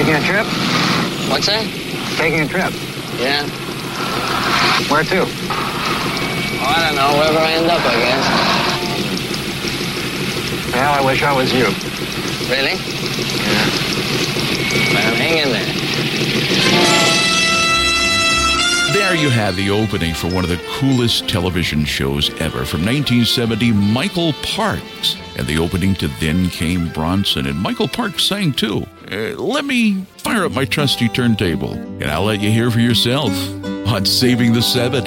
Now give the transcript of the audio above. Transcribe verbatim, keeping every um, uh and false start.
Taking a trip? What's that? Taking a trip. Yeah. Where to? Oh, I don't know. Wherever I end up, I guess. Well, I wish I was you. Really? Yeah. Well, hang in there. There you have the opening for one of the coolest television shows ever. From nineteen seventy, Michael Parks. And the opening to Then Came Bronson. And Michael Parks sang too. Uh, let me fire up my trusty turntable, and I'll let you hear for yourself on Saving the seventies.